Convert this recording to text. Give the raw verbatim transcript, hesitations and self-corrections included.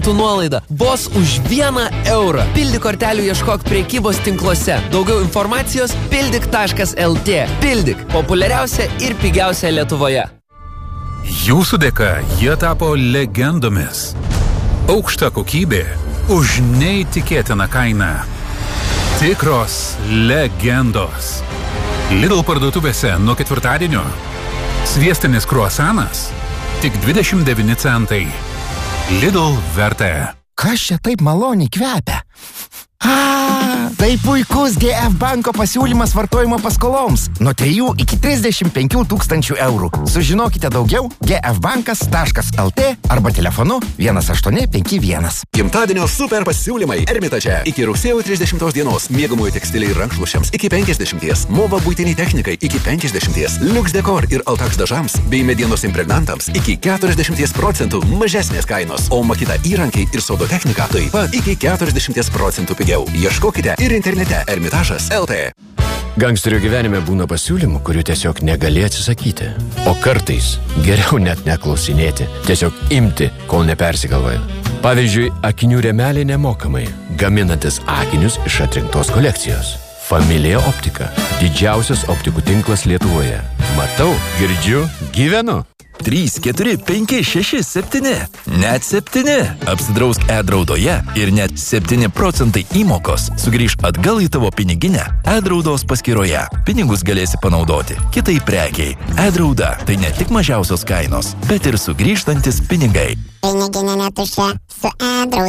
Tu nuolaida vos už vieną eurą. Pildyk kortelių ieškok prekybos tinkluose. Daugiau informacijos pildyk taškas lt. Pildyk. Populiariausia ir pigiausia Lietuvoje. Jūsų dėka jie tapo legendomis. Aukšta kokybė už neįtikėtiną kainą. Tikros legendos. Lidl parduotuvėse nuo ketvirtadienio. Sviestinis kruasanas tik dvidešimt devyni centai. Lidl vertė. Kas čia taip maloniai kvepia? A, tai puikus G F banko pasiūlymas vartojimo paskoloms. Nuo trijų iki trisdešimt penkių tūkstančių eurų. Sužinokite daugiau g f bankas taškas lt arba telefonu vienas aštuoni penki vienas. Gimtadienio super pasiūlymai Ermitače. Iki rugsėjo trisdešimtos dienos miegamųjų tekstiliai rankšluosčiams iki penkiasdešimties, Mova buitiniai technikai iki penkiasdešimties, Lux Decor ir Altax dažams bei medienos impregnantams iki keturiasdešimties procentų mažesnės kainos, o Makita įrankiai ir sodo technika taip pat iki keturiasdešimties procentų pigiau. Ieškokite ir internete ermitažas taškas lt. Gangsterio gyvenime būna pasiūlymų, kurių tiesiog negali atsisakyti. O kartais geriau net neklausinėti, tiesiog imti, kol nepersigalvoja. Pavyzdžiui, akinių rėmeliai nemokamai, gaminantis akinius iš atrinktos kolekcijos. Familija Optika. Didžiausias optikų tinklas Lietuvoje. Matau, girdžiu, gyvenu. trys, keturi, penki, šeši, septyni. Net septyni. Apsidrausk e-draudoje ir net septyni procentai įmokos sugrįž atgal į tavo piniginę e-draudos paskyroje. Pinigus galėsi panaudoti kitai prekiai. E-drauda tai ne tik mažiausios kainos, bet ir sugrįžtantis pinigai. Piniginė netuščia su e-drauda.